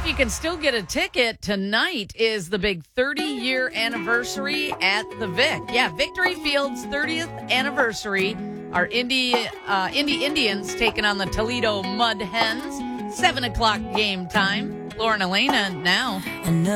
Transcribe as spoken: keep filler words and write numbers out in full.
if you can still get a ticket, tonight is the big thirty-year anniversary at the Vic. Yeah, Victory Field's thirtieth anniversary. Our Indy, uh, Indy Indians taking on the Toledo Mud Hens. seven o'clock game time. Lauren Elena now.